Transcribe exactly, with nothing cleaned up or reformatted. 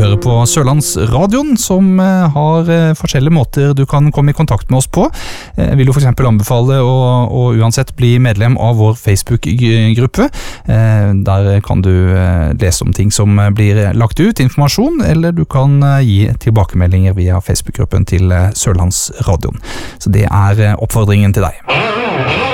hører på Sørlandsradioen, som har forskjellige måter du kan komme i kontakt med oss på. Jeg vil jo for eksempel anbefale å, å uansett bli medlem av vår Facebook-gruppe. Der kan du lese om ting som blir lagt ut, informasjon, eller du kan gi tilbakemeldinger via Facebook-gruppen til Sørlandsradioen. Så det er oppfordringen til deg.